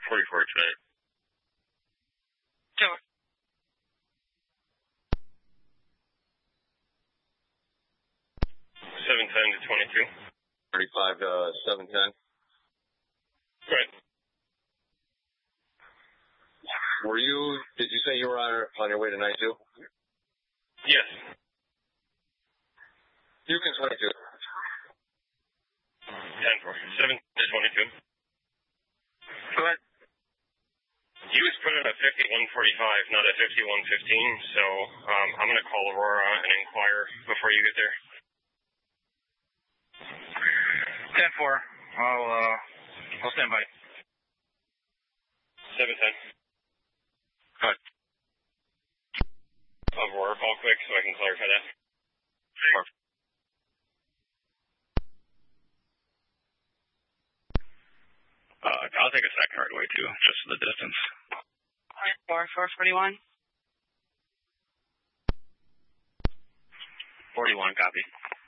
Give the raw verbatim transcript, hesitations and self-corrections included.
forty-four today. Sure. seven ten to twenty-two. thirty-five to seven ten. Right. Were you, did you say you were on, on your way to nine two? Yes. Yukon twenty-two. ten four. seven to twenty-two. Go ahead. He was put in a fifty-one forty-five, not a fifty-one fifteen, so um, I'm going to call Aurora and inquire before you get there. ten four. I'll, uh, I'll stand by. seven ten. Go ahead. Aurora, call quick so I can clarify that. Sure. Uh, I'll take a second right away, too, just for the distance. four four forty-one. forty-one, copy.